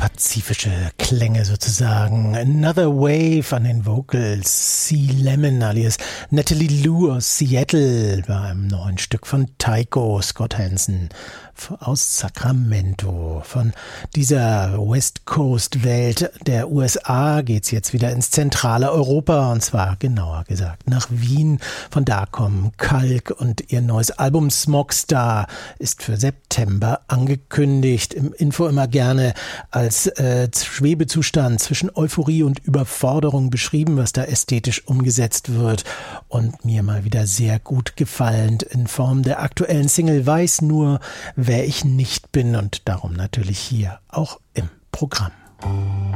pazifische Klänge sozusagen. Another Wave an den Vocals. Sea Lemon alias Natalie Lou aus Seattle bei einem neuen Stück von Tycho Scott Hansen aus Sacramento. Von dieser West Coast Welt der USA geht's jetzt wieder ins zentrale Europa, und zwar genauer gesagt nach Wien. Von da kommen Kalk und ihr neues Album Smogstar ist für September angekündigt. Im Info immer gerne als Schwebezustand zwischen Euphorie und Überforderung beschrieben, was da ästhetisch umgesetzt wird, und mir mal wieder sehr gut gefallend in Form der aktuellen Single Weiß nur, wer ich nicht bin, und darum natürlich hier auch im Programm.